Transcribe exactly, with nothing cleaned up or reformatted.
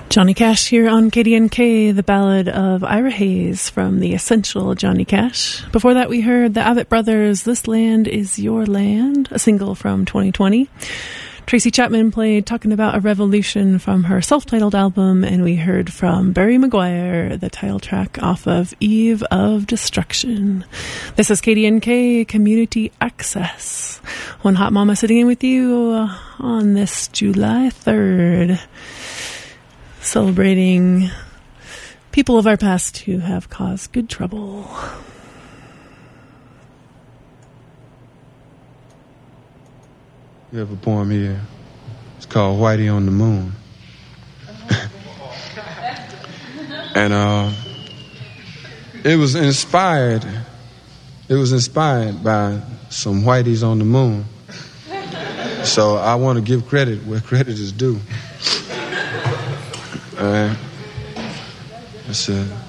Johnny Cash here on K D N K, the ballad of Ira Hayes from the essential Johnny Cash. Before that, we heard the Avett Brothers' This Land Is Your Land, a single from twenty twenty. Tracy Chapman played Talking About a Revolution from her self-titled album, and we heard from Barry McGuire, the title track off of Eve of Destruction. This is K D N K Community Access. One hot mama sitting in with you on this July third. Celebrating people of our past who have caused good trouble. We have a poem here. It's called Whitey on the Moon. And uh, it was inspired. It was inspired by some whiteys on the moon. So I want to give credit where credit is due. All right. That's it.